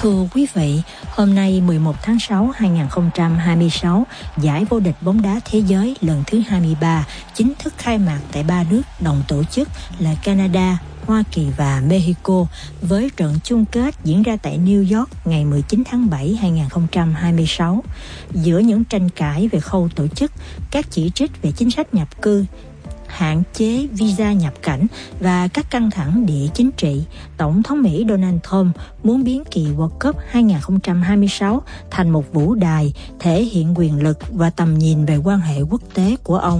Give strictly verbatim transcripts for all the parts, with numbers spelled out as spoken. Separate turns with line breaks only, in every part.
Thưa quý vị, hôm nay mười một tháng sáu năm hai nghìn không trăm hai mươi sáu, giải vô địch bóng đá thế giới lần thứ hai mươi ba chính thức khai mạc tại ba nước đồng tổ chức là Canada, Hoa Kỳ và Mexico, với trận chung kết diễn ra tại New York ngày mười chín tháng bảy năm hai nghìn không trăm hai mươi sáu. Giữa những tranh cãi về khâu tổ chức, các chỉ trích về chính sách nhập cư, hạn chế visa nhập cảnh và các căng thẳng địa chính trị, Tổng thống Mỹ Donald Trump muốn biến kỳ World Cup hai nghìn không trăm hai mươi sáu thành một vũ đài thể hiện quyền lực và tầm nhìn về quan hệ quốc tế của ông.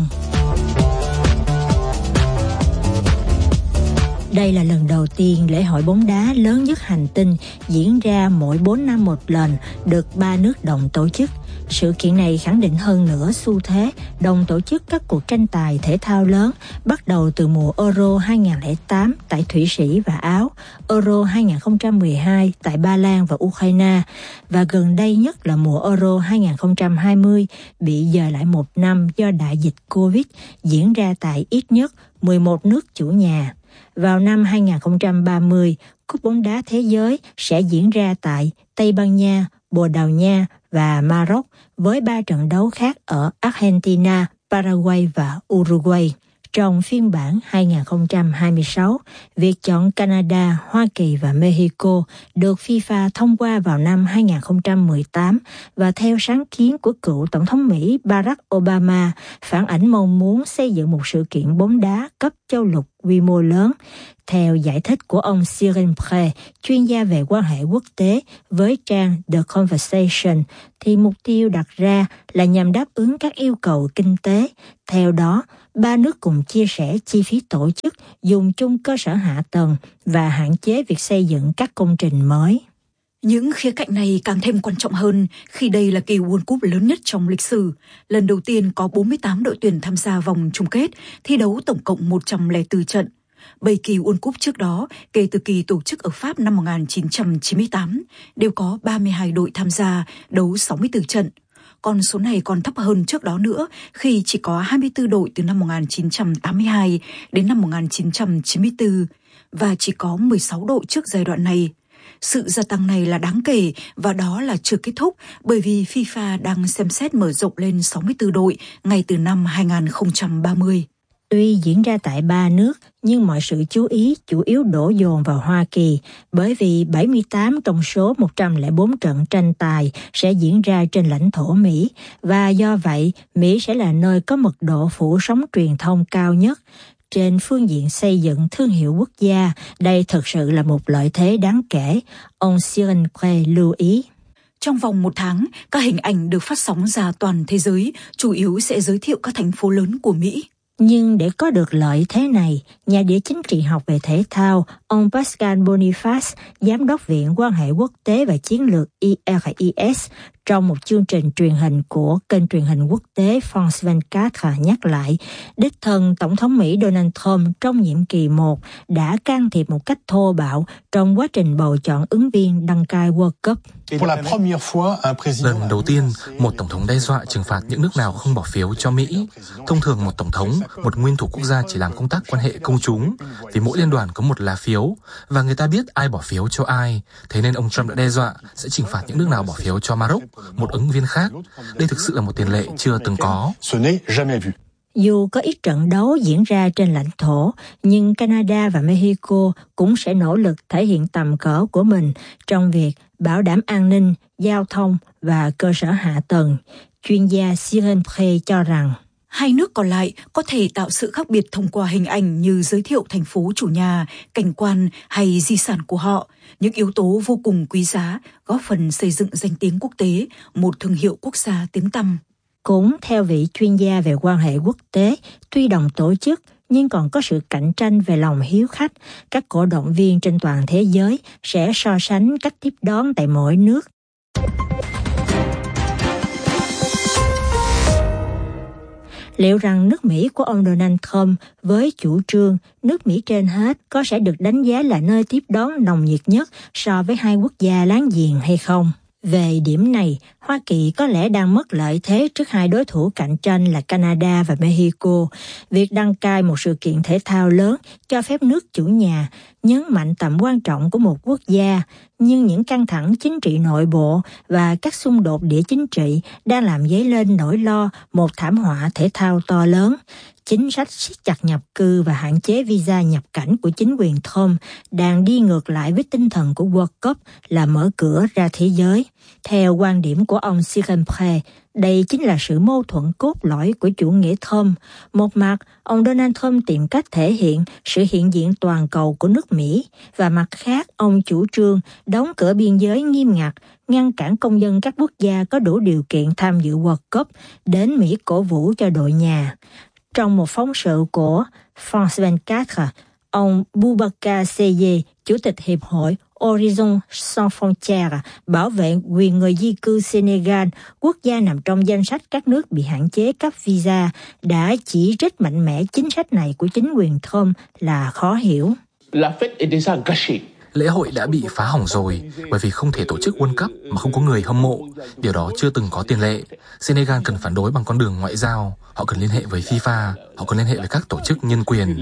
Đây là lần đầu tiên lễ hội bóng đá lớn nhất hành tinh diễn ra mỗi bốn năm một lần, được ba nước đồng tổ chức. Sự kiện này khẳng định hơn nữa xu thế đồng tổ chức các cuộc tranh tài thể thao lớn, bắt đầu từ mùa Euro hai nghìn không trăm lẻ tám tại Thụy Sĩ và Áo, Euro hai nghìn không trăm mười hai tại Ba Lan và Ukraine, và gần đây nhất là mùa Euro hai nghìn không trăm hai mươi bị dời lại một năm do đại dịch Covid, diễn ra tại ít nhất mười một nước chủ nhà. Vào năm hai nghìn không trăm ba mươi, Cúp bóng đá thế giới sẽ diễn ra tại Tây Ban Nha, Bồ Đào Nha và Maroc, với ba trận đấu khác ở Argentina, Paraguay và Uruguay. Trong phiên bản hai nghìn không trăm hai mươi sáu, việc chọn Canada, Hoa Kỳ và Mexico được FIFA thông qua vào năm hai nghìn không trăm mười tám và theo sáng kiến của cựu Tổng thống Mỹ Barack Obama, phản ảnh mong muốn xây dựng một sự kiện bóng đá cấp châu lục quy mô lớn. Theo giải thích của ông Cyril Pré, chuyên gia về quan hệ quốc tế với trang The Conversation, thì mục tiêu đặt ra là nhằm đáp ứng các yêu cầu kinh tế. Theo đó, ba nước cùng chia sẻ chi phí tổ chức, dùng chung cơ sở hạ tầng và hạn chế việc xây dựng các công trình mới.
Những khía cạnh này càng thêm quan trọng hơn khi đây là kỳ World Cup lớn nhất trong lịch sử. Lần đầu tiên có bốn mươi tám đội tuyển tham gia vòng chung kết, thi đấu tổng cộng một trăm lẻ bốn trận. Bảy kỳ World Cup trước đó, kể từ kỳ tổ chức ở Pháp năm một nghìn chín trăm chín mươi tám, đều có ba mươi hai đội tham gia, đấu sáu mươi tư trận. Con số này còn thấp hơn trước đó nữa, khi chỉ có hai mươi tư đội từ năm một nghìn chín trăm tám mươi hai đến năm một nghìn chín trăm chín mươi tư, và chỉ có mười sáu đội trước giai đoạn này. Sự gia tăng này là đáng kể, và đó là chưa kết thúc, bởi vì FIFA đang xem xét mở rộng lên sáu mươi tư đội ngay từ năm hai nghìn không trăm ba mươi.
Tuy diễn ra tại ba nước, nhưng mọi sự chú ý chủ yếu đổ dồn vào Hoa Kỳ, bởi vì bảy mươi tám trong số một trăm lẻ bốn trận tranh tài sẽ diễn ra trên lãnh thổ Mỹ, và do vậy, Mỹ sẽ là nơi có mật độ phủ sóng truyền thông cao nhất. Trên phương diện xây dựng thương hiệu quốc gia, đây thực sự là một lợi thế đáng kể, ông Cyril Pré lưu ý.
Trong vòng một tháng, các hình ảnh được phát sóng ra toàn thế giới, chủ yếu sẽ giới thiệu các thành phố lớn của Mỹ.
Nhưng để có được lợi thế này, nhà địa chính trị học về thể thao, ông Pascal Boniface, giám đốc Viện Quan hệ Quốc tế và Chiến lược I R I S, trong một chương trình truyền hình của kênh truyền hình quốc tế France hai mươi bốn nhắc lại, đích thân Tổng thống Mỹ Donald Trump trong nhiệm kỳ một đã can thiệp một cách thô bạo trong quá trình bầu chọn ứng viên đăng cai World Cup.
Lần đầu tiên, một tổng thống đe dọa trừng phạt những nước nào không bỏ phiếu cho Mỹ. Thông thường một tổng thống, một nguyên thủ quốc gia chỉ làm công tác quan hệ công chúng, vì mỗi liên đoàn có một lá phiếu, và người ta biết ai bỏ phiếu cho ai. Thế nên ông Trump đã đe dọa sẽ trừng phạt những nước nào bỏ phiếu cho Maroc, một ứng viên khác. Đây thực sự là một tiền lệ chưa từng có.
Dù có ít trận đấu diễn ra trên lãnh thổ, nhưng Canada và Mexico cũng sẽ nỗ lực thể hiện tầm cỡ của mình trong việc bảo đảm an ninh, giao thông và cơ sở hạ tầng. Chuyên gia Cyril Pré cho rằng,
hai nước còn lại có thể tạo sự khác biệt thông qua hình ảnh như giới thiệu thành phố chủ nhà, cảnh quan hay di sản của họ, những yếu tố vô cùng quý giá, góp phần xây dựng danh tiếng quốc tế, một thương hiệu quốc gia tiếng tăm.
Cũng theo vị chuyên gia về quan hệ quốc tế, tuy đồng tổ chức nhưng còn có sự cạnh tranh về lòng hiếu khách. Các cổ động viên trên toàn thế giới sẽ so sánh cách tiếp đón tại mỗi nước. Liệu rằng nước Mỹ của ông Donald Trump với chủ trương nước Mỹ trên hết có sẽ được đánh giá là nơi tiếp đón nồng nhiệt nhất so với hai quốc gia láng giềng hay không? Về điểm này, Hoa Kỳ có lẽ đang mất lợi thế trước hai đối thủ cạnh tranh là Canada và Mexico. Việc đăng cai một sự kiện thể thao lớn cho phép nước chủ nhà nhấn mạnh tầm quan trọng của một quốc gia, nhưng những căng thẳng chính trị nội bộ và các xung đột địa chính trị đang làm dấy lên nỗi lo một thảm họa thể thao to lớn. Chính sách siết chặt nhập cư và hạn chế visa nhập cảnh của chính quyền Trump đang đi ngược lại với tinh thần của World Cup là mở cửa ra thế giới. Theo quan điểm của ông Siren Pre, đây chính là sự mâu thuẫn cốt lõi của chủ nghĩa Trump. Một mặt, ông Donald Trump tìm cách thể hiện sự hiện diện toàn cầu của nước Mỹ, và mặt khác, ông chủ trương đóng cửa biên giới nghiêm ngặt, ngăn cản công dân các quốc gia có đủ điều kiện tham dự World Cup đến Mỹ cổ vũ cho đội nhà. Trong một phóng sự của France hai mươi bốn, ông Boubacar Seye, Chủ tịch Hiệp hội Horizon Sans Frontières, bảo vệ quyền người di cư Senegal, quốc gia nằm trong danh sách các nước bị hạn chế cấp visa, đã chỉ trích mạnh mẽ chính sách này của chính quyền Trump là khó hiểu.
La fête est déjà gâchée.
Lễ hội đã bị phá hỏng rồi bởi vì không thể tổ chức World Cup mà không có người hâm mộ. Điều đó chưa từng có tiền lệ. Senegal cần phản đối bằng con đường ngoại giao. Họ cần liên hệ với FIFA. Họ cần liên hệ với các tổ chức nhân quyền.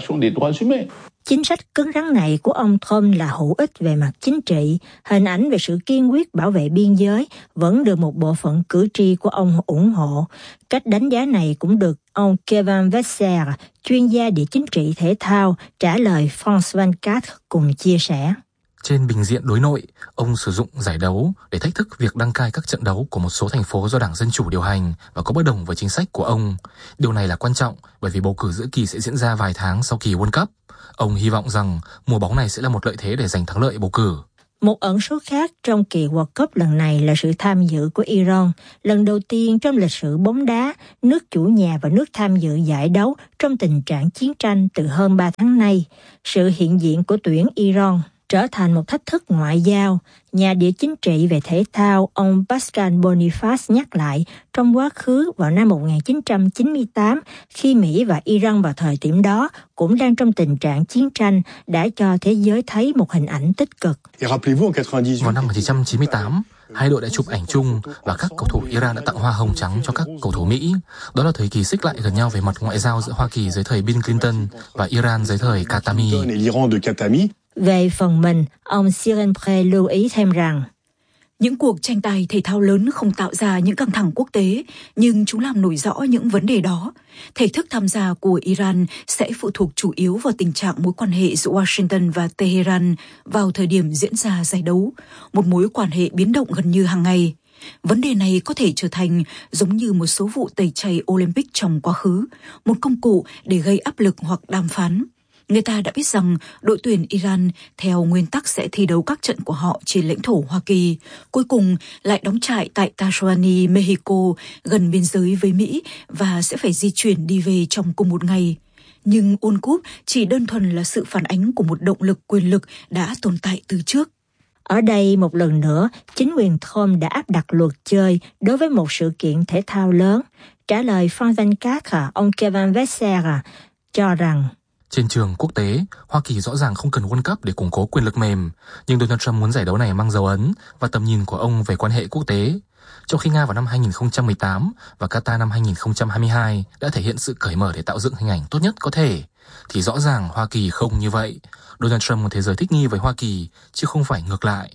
Chính sách cứng rắn này của ông Trump là hữu ích về mặt chính trị. Hình ảnh về sự kiên quyết bảo vệ biên giới vẫn được một bộ phận cử tri của ông ủng hộ. Cách đánh giá này cũng được ông Kevin Vesser, chuyên gia địa chính trị thể thao, trả lời France hai mươi bốn cùng chia sẻ.
Trên bình diện đối nội, ông sử dụng giải đấu để thách thức việc đăng cai các trận đấu của một số thành phố do Đảng Dân Chủ điều hành và có bất đồng với chính sách của ông. Điều này là quan trọng bởi vì bầu cử giữa kỳ sẽ diễn ra vài tháng sau kỳ World Cup. Ông hy vọng rằng mùa bóng này sẽ là một lợi thế để giành thắng lợi bầu cử.
Một ẩn số khác trong kỳ World Cup lần này là sự tham dự của Iran. Lần đầu tiên trong lịch sử bóng đá, nước chủ nhà và nước tham dự giải đấu trong tình trạng chiến tranh từ hơn ba tháng nay. Sự hiện diện của tuyển Iran trở thành một thách thức ngoại giao. Nhà địa chính trị về thể thao ông Pascal Boniface nhắc lại, trong quá khứ vào năm một nghìn chín trăm chín mươi tám, khi Mỹ và Iran vào thời điểm đó cũng đang trong tình trạng chiến tranh, đã cho thế giới thấy một hình ảnh tích cực.
Vào năm một nghìn chín trăm chín mươi tám, hai đội đã chụp ảnh chung và các cầu thủ Iran đã tặng hoa hồng trắng cho các cầu thủ Mỹ. Đó là thời kỳ xích lại gần nhau về mặt ngoại giao giữa Hoa Kỳ dưới thời Bill Clinton và Iran dưới thời Khatami.
Về phần mình, ông Siren Pre lưu ý thêm rằng,
những cuộc tranh tài thể thao lớn không tạo ra những căng thẳng quốc tế, nhưng chúng làm nổi rõ những vấn đề đó. Thể thức tham gia của Iran sẽ phụ thuộc chủ yếu vào tình trạng mối quan hệ giữa Washington và Tehran vào thời điểm diễn ra giải đấu, một mối quan hệ biến động gần như hàng ngày. Vấn đề này có thể trở thành giống như một số vụ tẩy chay Olympic trong quá khứ, một công cụ để gây áp lực hoặc đàm phán. Người ta đã biết rằng đội tuyển Iran theo nguyên tắc sẽ thi đấu các trận của họ trên lãnh thổ Hoa Kỳ, cuối cùng lại đóng trại tại Tahranyi, Mexico, gần biên giới với Mỹ và sẽ phải di chuyển đi về trong cùng một ngày. Nhưng World Cup chỉ đơn thuần là sự phản ánh của một động lực quyền lực đã tồn tại từ trước.
Ở đây một lần nữa, chính quyền Trump đã áp đặt luật chơi đối với một sự kiện thể thao lớn. Trả lời France hai mươi bốn, ông Kevin Vesser cho rằng,
trên trường quốc tế, Hoa Kỳ rõ ràng không cần World Cup để củng cố quyền lực mềm, nhưng Donald Trump muốn giải đấu này mang dấu ấn và tầm nhìn của ông về quan hệ quốc tế. Trong khi Nga vào năm hai nghìn không trăm mười tám và Qatar năm hai nghìn không trăm hai mươi hai đã thể hiện sự cởi mở để tạo dựng hình ảnh tốt nhất có thể, thì rõ ràng Hoa Kỳ không như vậy. Donald Trump muốn thế giới thích nghi với Hoa Kỳ, chứ không phải ngược lại.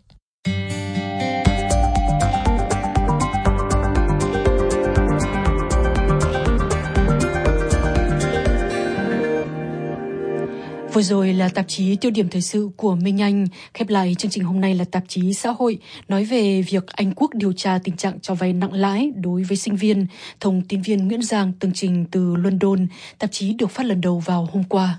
Vừa rồi là tạp chí Tiêu điểm thời sự của Minh Anh. Khép lại chương trình hôm nay là tạp chí Xã hội, nói về việc Anh Quốc điều tra tình trạng cho vay nặng lãi đối với sinh viên. Thông tin viên Nguyễn Giang tường trình từ London. Tạp chí được phát lần đầu vào hôm qua.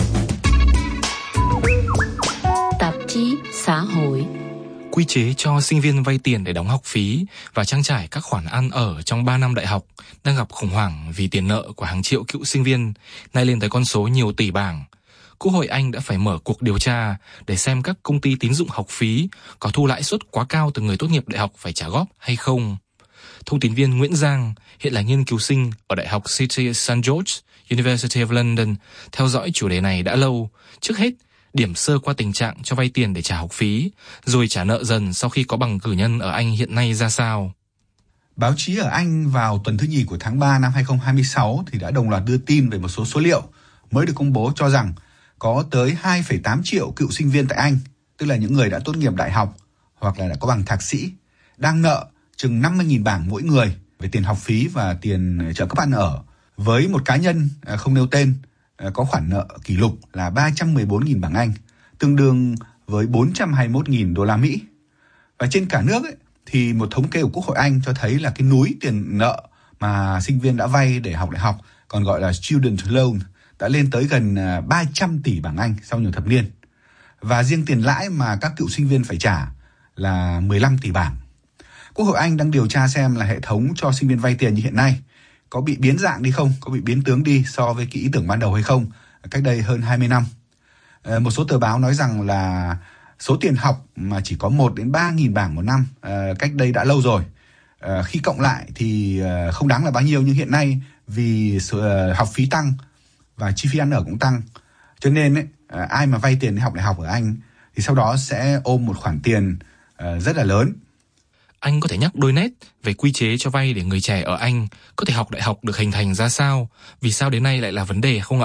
Tạp chí Xã hội.
Quy chế cho sinh viên vay tiền để đóng học phí và trang trải các khoản ăn ở trong ba năm đại học đang gặp khủng hoảng vì tiền nợ của hàng triệu cựu sinh viên, nay lên tới con số nhiều tỷ bảng. Quốc hội Anh đã phải mở cuộc điều tra để xem các công ty tín dụng học phí có thu lãi suất quá cao từ người tốt nghiệp đại học phải trả góp hay không. Thông tin viên Nguyễn Giang, hiện là nghiên cứu sinh ở Đại học City Saint George, University of London, theo dõi chủ đề này đã lâu. Trước hết, điểm sơ qua tình trạng cho vay tiền để trả học phí, rồi trả nợ dần sau khi có bằng cử nhân ở Anh hiện nay ra sao.
Báo chí ở Anh vào tuần thứ nhì của tháng ba năm hai không hai sáu thì đã đồng loạt đưa tin về một số số liệu mới được công bố cho rằng có tới hai phẩy tám triệu cựu sinh viên tại Anh, tức là những người đã tốt nghiệp đại học hoặc là đã có bằng thạc sĩ, đang nợ chừng năm mươi nghìn bảng mỗi người về tiền học phí và tiền trợ cấp ăn ở, với một cá nhân không nêu tên có khoản nợ kỷ lục là ba trăm mười bốn nghìn bảng Anh, tương đương với bốn trăm hai mươi mốt nghìn đô la Mỹ. Và trên cả nước ấy, thì một thống kê của Quốc hội Anh cho thấy là cái núi tiền nợ mà sinh viên đã vay để học đại học, còn gọi là student loan, đã lên tới gần ba trăm tỷ bảng Anh sau nhiều thập niên. Và riêng tiền lãi mà các cựu sinh viên phải trả là mười lăm tỷ bảng. Quốc hội Anh đang điều tra xem là hệ thống cho sinh viên vay tiền như hiện nay có bị biến dạng đi không, có bị biến tướng đi so với cái ý tưởng ban đầu hay không, cách đây hơn hai mươi năm. À, một số tờ báo nói rằng là số tiền học mà chỉ có một đến ba nghìn bảng một năm à, cách đây đã lâu rồi. À, khi cộng lại thì à, không đáng là bao nhiêu, nhưng hiện nay vì số, à, học phí tăng và chi phí ăn ở cũng tăng, cho nên ấy, à, ai mà vay tiền để học đại học ở Anh thì sau đó sẽ ôm một khoản tiền à, rất là lớn.
Anh có thể nhắc đôi nét về quy chế cho vay để người trẻ ở Anh có thể học đại học được hình thành ra sao? Vì sao đến nay lại là vấn đề không ạ?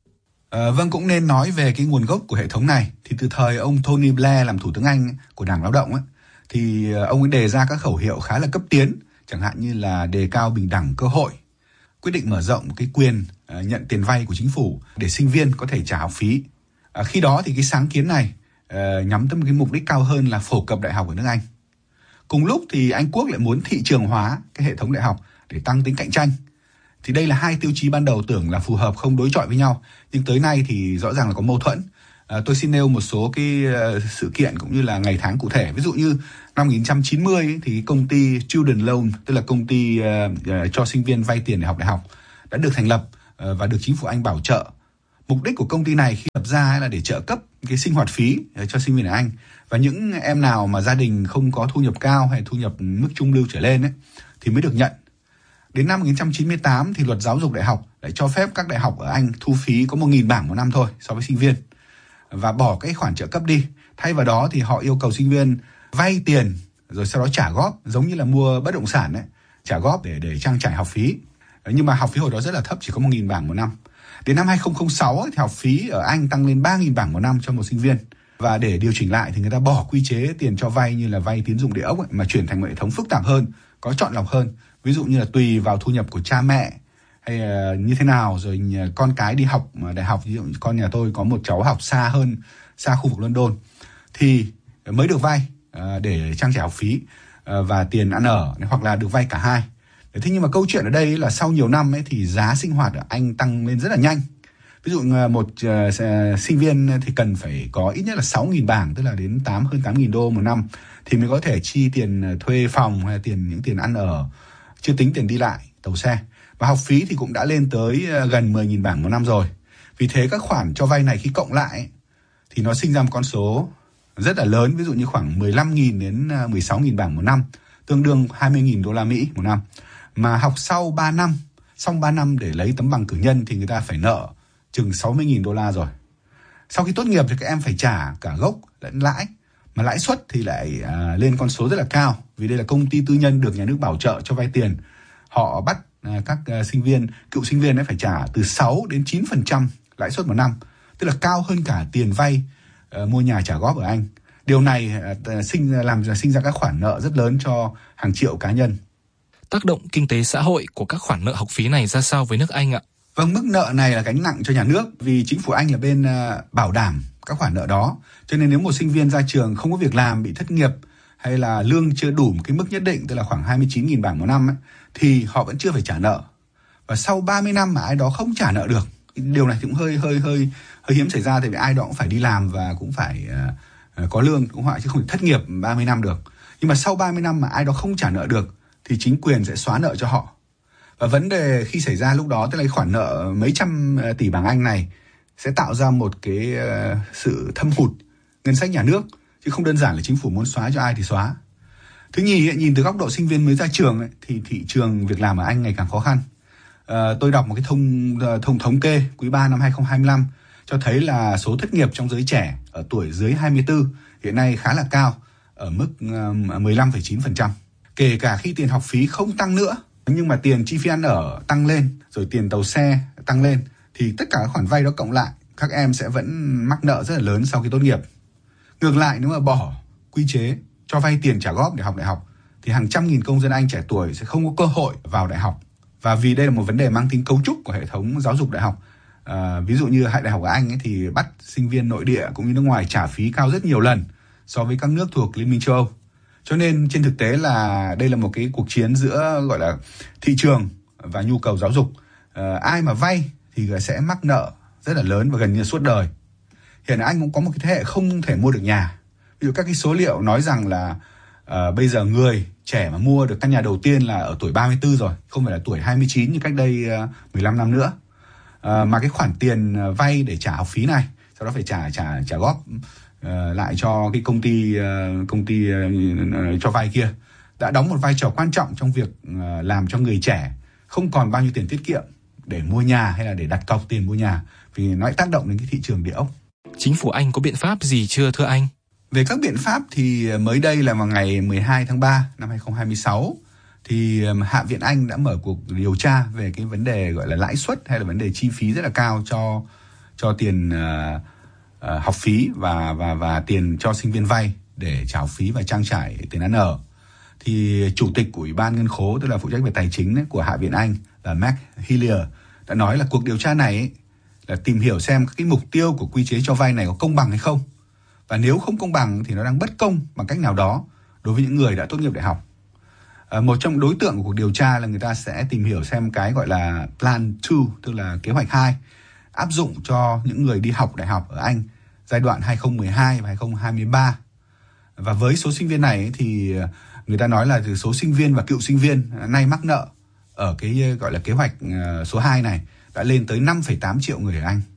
À, vâng, cũng nên nói về cái nguồn gốc của hệ thống này. Thì từ thời ông Tony Blair làm thủ tướng Anh của Đảng Lao động ấy, thì ông ấy đề ra các khẩu hiệu khá là cấp tiến, chẳng hạn như là đề cao bình đẳng cơ hội, quyết định mở rộng cái quyền uh, nhận tiền vay của chính phủ để sinh viên có thể trả học phí. À, khi đó thì cái sáng kiến này uh, nhắm tới một cái mục đích cao hơn là phổ cập đại học ở nước Anh. Cùng lúc thì Anh Quốc lại muốn thị trường hóa cái hệ thống đại học để tăng tính cạnh tranh. Thì đây là hai tiêu chí ban đầu tưởng là phù hợp, không đối chọi với nhau, nhưng tới nay thì rõ ràng là có mâu thuẫn. À, tôi xin nêu một số cái uh, sự kiện cũng như là ngày tháng cụ thể. Ví dụ như năm một nghìn chín trăm chín mươi ấy, thì công ty Student Loan, tức là công ty uh, uh, cho sinh viên vay tiền để học đại học, đã được thành lập uh, và được chính phủ Anh bảo trợ. Mục đích của công ty này khi lập ra là để trợ cấp cái sinh hoạt phí uh, cho sinh viên ở Anh, và những em nào mà gia đình không có thu nhập cao hay thu nhập mức trung lưu trở lên ấy, thì mới được nhận. Đến năm một nghìn chín trăm chín mươi tám thì luật giáo dục đại học lại cho phép các đại học ở Anh thu phí có một nghìn bảng một năm thôi so với sinh viên, và bỏ cái khoản trợ cấp đi. Thay vào đó thì họ yêu cầu sinh viên vay tiền rồi sau đó trả góp, giống như là mua bất động sản ấy, trả góp để để trang trải học phí. Nhưng mà học phí hồi đó rất là thấp, chỉ có một nghìn bảng một năm. Đến năm hai không không sáu ấy, thì học phí ở Anh tăng lên ba nghìn bảng một năm cho một sinh viên. Và để điều chỉnh lại thì người ta bỏ quy chế tiền cho vay như là vay tín dụng địa ốc ấy, mà chuyển thành một hệ thống phức tạp hơn, có chọn lọc hơn. Ví dụ như là tùy vào thu nhập của cha mẹ hay uh, như thế nào, rồi con cái đi học đại học, ví dụ con nhà tôi có một cháu học xa hơn, xa khu vực London, thì mới được vay uh, để trang trải học phí uh, và tiền ăn ở, hoặc là được vay cả hai. Thế nhưng mà câu chuyện ở đây là sau nhiều năm ấy, thì giá sinh hoạt ở Anh tăng lên rất là nhanh. Ví dụ một uh, sinh viên thì cần phải có ít nhất là sáu nghìn bảng, tức là đến tám hơn tám nghìn đô một năm, thì mới có thể chi tiền thuê phòng hay tiền những tiền ăn ở, chưa tính tiền đi lại, tàu xe. Và học phí thì cũng đã lên tới gần mười nghìn bảng một năm rồi. Vì thế các khoản cho vay này khi cộng lại thì nó sinh ra một con số rất là lớn, ví dụ như khoảng mười lăm nghìn đến mười sáu nghìn bảng một năm, tương đương hai mươi nghìn đô la Mỹ một năm. Mà học sau ba năm, xong ba năm để lấy tấm bằng cử nhân thì người ta phải nợ chừng sáu mươi nghìn đô la rồi. Sau khi tốt nghiệp thì các em phải trả cả gốc lẫn lãi, mà lãi suất thì lại à, lên con số rất là cao, vì đây là công ty tư nhân được nhà nước bảo trợ cho vay tiền. Họ bắt à, các à, sinh viên, cựu sinh viên ấy phải trả từ sáu đến chín phần trăm lãi suất một năm, tức là cao hơn cả tiền vay à, mua nhà trả góp ở Anh. Điều này à, sinh làm sinh ra các khoản nợ rất lớn cho hàng triệu cá nhân.
Tác động kinh tế xã hội của các khoản nợ học phí này ra sao với nước Anh ạ?
Vâng, mức nợ này là gánh nặng cho nhà nước, vì chính phủ Anh là bên uh, bảo đảm các khoản nợ đó. Cho nên nếu một sinh viên ra trường không có việc làm, bị thất nghiệp, hay là lương chưa đủ một cái mức nhất định, tức là khoảng hai mươi chín nghìn bảng một năm ấy, thì họ vẫn chưa phải trả nợ. Và sau ba mươi năm mà ai đó không trả nợ được, điều này cũng hơi hơi hơi hơi hiếm xảy ra, tại vì ai đó cũng phải đi làm và cũng phải uh, có lương, cũng phải, chứ không thể thất nghiệp ba mươi năm được. Nhưng mà sau ba mươi năm mà ai đó không trả nợ được thì chính quyền sẽ xóa nợ cho họ. Và vấn đề khi xảy ra lúc đó, tức là khoản nợ mấy trăm tỷ bảng Anh này sẽ tạo ra một cái uh, sự thâm hụt ngân sách nhà nước, chứ không đơn giản là chính phủ muốn xóa cho ai thì xóa. Thứ nhì, nhìn từ góc độ sinh viên mới ra trường ấy, thì thị trường việc làm ở Anh ngày càng khó khăn. Uh, tôi đọc một cái thông thông thống kê quý ba năm hai không hai lăm cho thấy là số thất nghiệp trong giới trẻ ở tuổi dưới hai mươi tư hiện nay khá là cao, ở mức mười lăm phẩy chín phần trăm. Kể cả khi tiền học phí không tăng nữa, nhưng mà tiền chi phí ăn ở tăng lên, rồi tiền tàu xe tăng lên, thì tất cả các khoản vay đó cộng lại, các em sẽ vẫn mắc nợ rất là lớn sau khi tốt nghiệp. Ngược lại, nếu mà bỏ quy chế cho vay tiền trả góp để học đại học, thì hàng trăm nghìn công dân Anh trẻ tuổi sẽ không có cơ hội vào đại học. Và vì đây là một vấn đề mang tính cấu trúc của hệ thống giáo dục đại học, à, ví dụ như hệ đại học ở Anh ấy, thì bắt sinh viên nội địa cũng như nước ngoài trả phí cao rất nhiều lần so với các nước thuộc Liên minh châu Âu. Cho nên trên thực tế là đây là một cái cuộc chiến giữa gọi là thị trường và nhu cầu giáo dục. À, ai mà vay thì sẽ mắc nợ rất là lớn và gần như suốt đời. Hiện Anh cũng có một cái thế hệ không thể mua được nhà. Ví dụ các cái số liệu nói rằng là à, bây giờ người trẻ mà mua được căn nhà đầu tiên là ở tuổi ba mươi tư rồi, không phải là tuổi hai mươi chín như cách đây uh, mười lăm năm nữa. À, mà cái khoản tiền vay để trả học phí này, sau đó phải trả trả trả góp uh, lại cho cái công ty uh, công ty uh, cho vay kia, đã đóng một vai trò quan trọng trong việc uh, làm cho người trẻ không còn bao nhiêu tiền tiết kiệm để mua nhà hay là để đặt cọc tiền mua nhà, vì nó tác động đến cái thị trường địa ốc.
Chính phủ Anh có biện pháp gì chưa thưa anh?
Về các biện pháp thì mới đây là vào ngày mười hai tháng ba năm hai không hai sáu thì Hạ viện Anh đã mở cuộc điều tra về cái vấn đề gọi là lãi suất hay là vấn đề chi phí rất là cao cho cho tiền uh, uh, học phí và và và tiền cho sinh viên vay để trả học phí và trang trải tiền ăn ở. Thì chủ tịch của Ủy ban ngân khố, tức là phụ trách về tài chính ấy, của Hạ viện Anh là Mark Hillier đã nói là cuộc điều tra này ấy, là tìm hiểu xem cái mục tiêu của quy chế cho vay này có công bằng hay không. Và nếu không công bằng thì nó đang bất công bằng cách nào đó đối với những người đã tốt nghiệp đại học. À, một trong đối tượng của cuộc điều tra là người ta sẽ tìm hiểu xem cái gọi là Plan hai, tức là kế hoạch hai, áp dụng cho những người đi học đại học ở Anh giai đoạn hai không một hai và hai không hai ba. Và với số sinh viên này thì người ta nói là từ số sinh viên và cựu sinh viên nay mắc nợ ở cái gọi là kế hoạch số hai này đã lên tới năm phẩy tám triệu người ở Anh.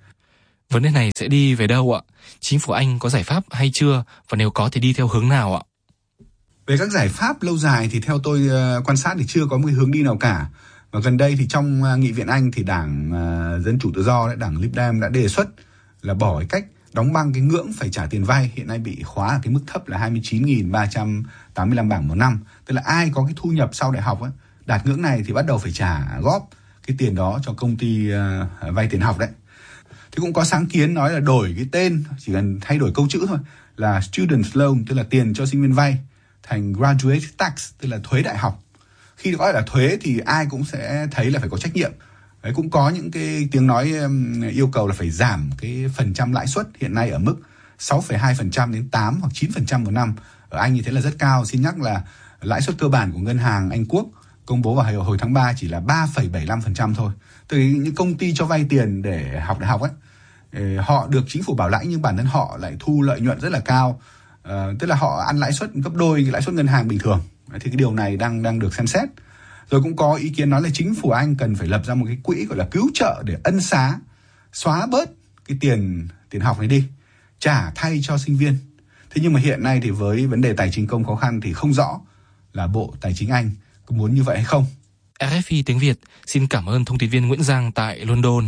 Vấn đề này sẽ đi về đâu ạ? Chính phủ Anh có giải pháp hay chưa? Và nếu có thì đi theo hướng nào ạ?
Về các giải pháp lâu dài thì theo tôi uh, quan sát thì chưa có một cái hướng đi nào cả. Và gần đây thì trong uh, Nghị viện Anh thì Đảng uh, Dân Chủ Tự Do, đấy, Đảng Lib Dem đã đề xuất là bỏ cái cách đóng băng cái ngưỡng phải trả tiền vay hiện nay bị khóa ở cái mức thấp là hai mươi chín nghìn ba trăm tám mươi lăm bảng một năm. Tức là ai có cái thu nhập sau đại học ấy, đạt ngưỡng này thì bắt đầu phải trả góp cái tiền đó cho công ty uh, vay tiền học đấy. Thì cũng có sáng kiến nói là đổi cái tên, chỉ cần thay đổi câu chữ thôi, là student loan, tức là tiền cho sinh viên vay, thành graduate tax, tức là thuế đại học. Khi gọi là thuế thì ai cũng sẽ thấy là phải có trách nhiệm. Đấy, cũng có những cái tiếng nói um, yêu cầu là phải giảm cái phần trăm lãi suất hiện nay ở mức sáu phẩy hai phần trăm đến tám hoặc chín phần trăm một năm. Ở Anh như thế là rất cao. Xin nhắc là lãi suất cơ bản của ngân hàng Anh Quốc công bố vào hồi, hồi tháng ba chỉ là ba phẩy bảy mươi lăm phần trăm thôi. Từ những công ty cho vay tiền để học đại học ấy, họ được chính phủ bảo lãnh nhưng bản thân họ lại thu lợi nhuận rất là cao. À, tức là họ ăn lãi suất gấp đôi cái lãi suất ngân hàng bình thường. Thì cái điều này đang đang được xem xét. Rồi cũng có ý kiến nói là chính phủ Anh cần phải lập ra một cái quỹ gọi là cứu trợ để ân xá, xóa bớt cái tiền tiền học này đi, trả thay cho sinh viên. Thế nhưng mà hiện nay thì với vấn đề tài chính công khó khăn thì không rõ là Bộ Tài chính Anh có muốn như vậy hay không.
rờ ép i tiếng Việt xin cảm ơn thông tin viên Nguyễn Giang tại London.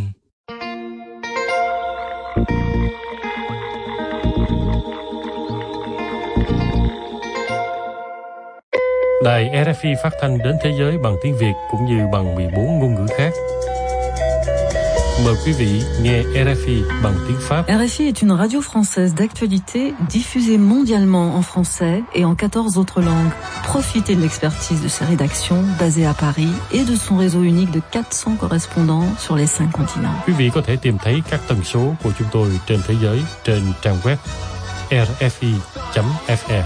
Đài rờ ép i phát thanh đến thế giới bằng tiếng Việt cũng như bằng mười bốn ngôn ngữ khác. Mời quý vị nghe rờ ép i bằng tiếng Pháp.
rờ ép i est une radio française d'actualité diffusée mondialement en français et en quatorze autres langues. Profitez de l'expertise de ses rédactions basées à Paris et de son réseau unique de quatre cents correspondants sur les cinq continents.
Quý vị có thể tìm thấy các tần số của chúng tôi trên thế giới trên trang web r f i chấm f e.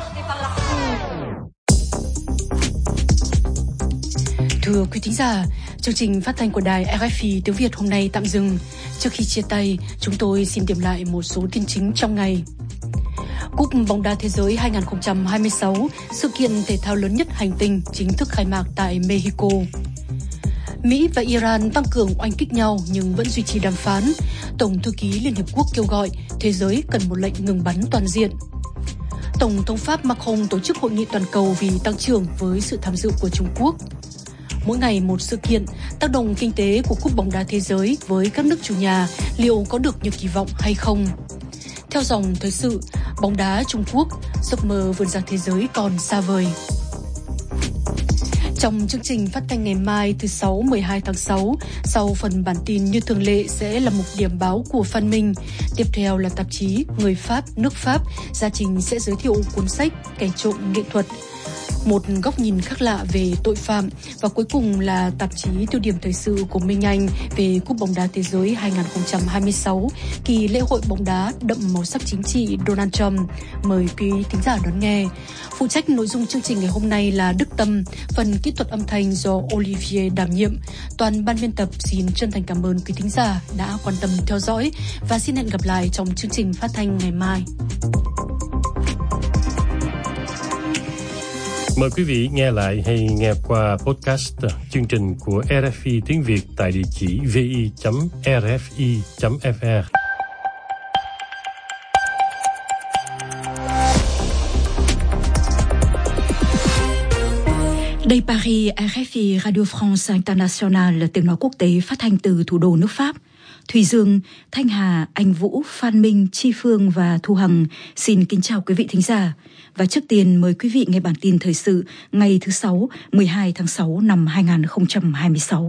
Thưa quý thính giả, chương trình phát thanh của đài rờ ép i tiếng Việt hôm nay tạm dừng. Trước khi chia tay, chúng tôi xin điểm lại một số tin chính trong ngày. Cúp bóng đá thế giới hai không hai sáu, sự kiện thể thao lớn nhất hành tinh, chính thức khai mạc tại Mexico. Mỹ và Iran tăng cường oanh kích nhau nhưng vẫn duy trì đàm phán. Tổng thư ký Liên Hiệp Quốc kêu gọi thế giới cần một lệnh ngừng bắn toàn diện. Tổng thống Pháp Macron tổ chức hội nghị toàn cầu vì tăng trưởng với sự tham dự của Trung Quốc. mỗi ngày một sự kiện, tác động kinh tế của Cúp bóng đá thế giới với các nước chủ nhà liệu có được như kỳ vọng hay không? Theo dòng thời sự, bóng đá Trung Quốc, giấc mơ vươn ra thế giới còn xa vời. Trong chương trình phát thanh ngày mai thứ Sáu mười hai tháng sáu, sau phần bản tin như thường lệ sẽ là mục điểm báo của Phan Minh. Tiếp theo là tạp chí Người Pháp, nước Pháp. Gia Trình sẽ giới thiệu cuốn sách Kẻ trộm nghệ thuật, một góc nhìn khác lạ về tội phạm. Và cuối cùng là tạp chí tiêu điểm thời sự của Minh Anh về Cúp bóng đá thế giới hai không hai sáu, kỳ lễ hội bóng đá đậm màu sắc chính trị Donald Trump. Mời quý thính giả đón nghe. Phụ trách nội dung chương trình ngày hôm nay là Đức Tâm, phần kỹ thuật âm thanh do Olivier đảm nhiệm. Toàn ban biên tập xin chân thành cảm ơn quý thính giả đã quan tâm theo dõi và xin hẹn gặp lại trong chương trình phát thanh ngày mai.
Mời quý vị nghe lại hay nghe qua podcast chương trình của rờ ép i tiếng Việt tại địa chỉ vi chấm rfi chấm fr.
Đây Paris, rờ ép i Radio France International, tiếng nói quốc tế phát thanh từ thủ đô nước Pháp. Thùy Dương, Thanh Hà, Anh Vũ, Phan Minh, Chi Phương và Thu Hằng xin kính chào quý vị thính giả. Và trước tiên mời quý vị nghe bản tin thời sự ngày thứ Sáu, mười hai tháng sáu năm hai không hai sáu.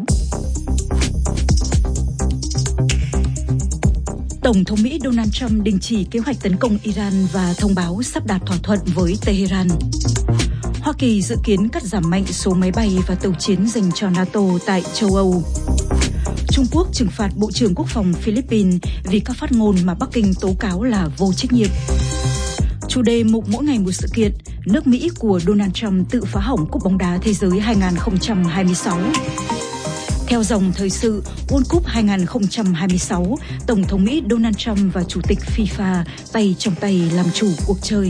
Tổng thống Mỹ Donald Trump đình chỉ kế hoạch tấn công Iran và thông báo sắp đạt thỏa thuận với Tehran. Hoa Kỳ dự kiến cắt giảm mạnh số máy bay và tàu chiến dành cho NATO tại châu Âu. Trung Quốc trừng phạt Bộ trưởng Quốc phòng Philippines vì các phát ngôn mà Bắc Kinh tố cáo là vô trách nhiệm. Chủ đề mục mỗi ngày một sự kiện, nước Mỹ của Donald Trump tự phá hỏng Cúp bóng đá thế giới hai không hai sáu. Theo dòng thời sự, World Cup hai không hai sáu, Tổng thống Mỹ Donald Trump và Chủ tịch FIFA tay trong tay làm chủ cuộc chơi.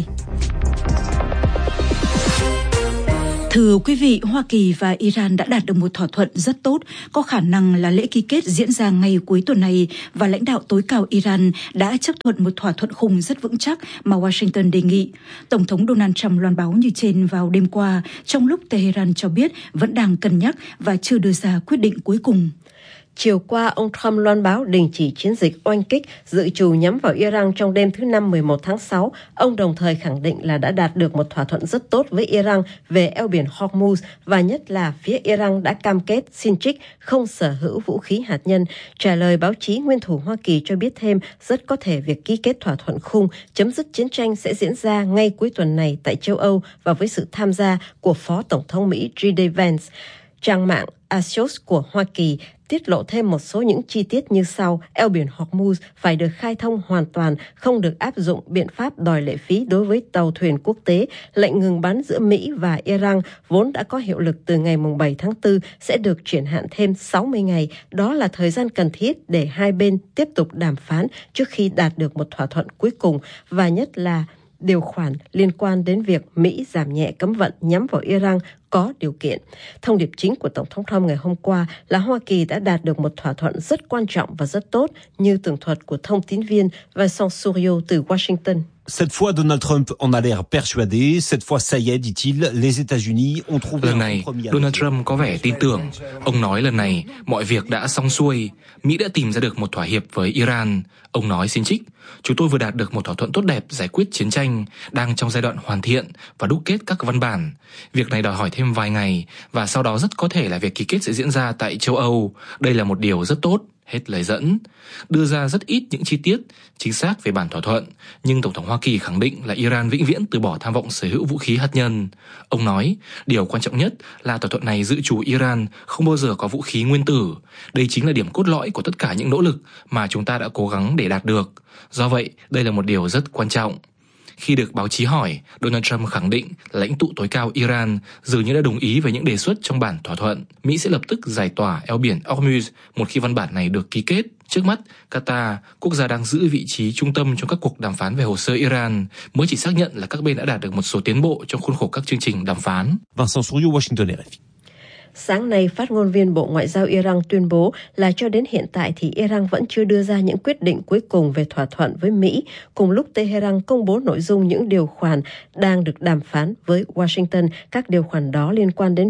Thưa quý vị, Hoa Kỳ và Iran đã đạt được một thỏa thuận rất tốt, có khả năng là lễ ký kết diễn ra ngay cuối tuần này và lãnh đạo tối cao Iran đã chấp thuận một thỏa thuận khung rất vững chắc mà Washington đề nghị. Tổng thống Donald Trump loan báo như trên vào đêm qua, trong lúc Tehran cho biết vẫn đang cân nhắc và chưa đưa ra quyết định cuối cùng.
Chiều qua, ông Trump loan báo đình chỉ chiến dịch oanh kích dự trù nhắm vào Iran trong đêm thứ Năm mười một tháng sáu. Ông đồng thời khẳng định là đã đạt được một thỏa thuận rất tốt với Iran về eo biển Hormuz và nhất là phía Iran đã cam kết xin trích không sở hữu vũ khí hạt nhân. Trả lời báo chí, nguyên thủ Hoa Kỳ cho biết thêm rất có thể việc ký kết thỏa thuận khung chấm dứt chiến tranh sẽ diễn ra ngay cuối tuần này tại châu Âu và với sự tham gia của Phó Tổng thống Mỹ gi đi Vance. Trang mạng Axios của Hoa Kỳ tiết lộ thêm một số những chi tiết như sau. Eo biển Hormuz phải được khai thông hoàn toàn, không được áp dụng biện pháp đòi lệ phí đối với tàu thuyền quốc tế. Lệnh ngừng bắn giữa Mỹ và Iran vốn đã có hiệu lực từ ngày bảy tháng tư sẽ được triển hạn thêm sáu mươi ngày. Đó là thời gian cần thiết để hai bên tiếp tục đàm phán trước khi đạt được một thỏa thuận cuối cùng, và nhất là điều khoản liên quan đến việc Mỹ giảm nhẹ cấm vận nhắm vào Iran có điều kiện. Thông điệp chính của Tổng thống Trump ngày hôm qua là Hoa Kỳ đã đạt được một thỏa thuận rất quan trọng và rất tốt, như tường thuật của thông tín viên Vincent Souriau từ Washington.
Cette fois, Donald Trump en a l'air persuadé. Cette fois, ça y est, dit-il, les États-Unis ont trouvé.
Lần này, Donald Trump có vẻ tin tưởng. Ông nói lần này, mọi việc đã xong xuôi. Mỹ đã tìm ra được một thỏa hiệp với Iran. Ông nói xin trích. Chúng tôi vừa đạt được một thỏa thuận tốt đẹp giải quyết chiến tranh, đang trong giai đoạn hoàn thiện và đúc kết các văn bản. Việc này đòi hỏi thêm vài ngày, và sau đó rất có thể là việc ký kết sẽ diễn ra tại châu Âu. Đây là một điều rất tốt. Hết lời dẫn. Đưa ra rất ít những chi tiết chính xác về bản thỏa thuận, nhưng Tổng thống Hoa Kỳ khẳng định là Iran vĩnh viễn từ bỏ tham vọng sở hữu vũ khí hạt nhân. Ông nói, điều quan trọng nhất là thỏa thuận này dự trù Iran không bao giờ có vũ khí nguyên tử. Đây chính là điểm cốt lõi của tất cả những nỗ lực mà chúng ta đã cố gắng để đạt được. Do vậy, đây là một điều rất quan trọng. Khi được báo chí hỏi, Donald Trump khẳng định lãnh tụ tối cao Iran dường như đã đồng ý với những đề xuất trong bản thỏa thuận. Mỹ sẽ lập tức giải tỏa eo biển Hormuz một khi văn bản này được ký kết. Trước mắt, Qatar, quốc gia đang giữ vị trí trung tâm trong các cuộc đàm phán về hồ sơ Iran, mới chỉ xác nhận là các bên đã đạt được một số tiến bộ trong khuôn khổ các chương trình đàm phán.
Vincent Souriau, Washington, rờ ép i.
Sáng nay, phát ngôn viên Bộ Ngoại giao Iran tuyên bố là cho đến hiện tại thì Iran vẫn chưa đưa ra những quyết định cuối cùng về thỏa thuận với Mỹ, cùng lúc Tehran công bố nội dung những điều khoản đang được đàm phán với Washington. Các điều khoản đó liên quan đến